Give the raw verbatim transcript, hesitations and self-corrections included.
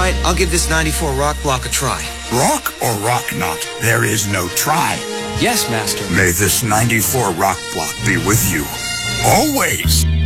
right, I'll give this ninety-four rock block a try. Rock or rock not, there is no try. Yes, Master. May this ninety-four rock block be with you. Always.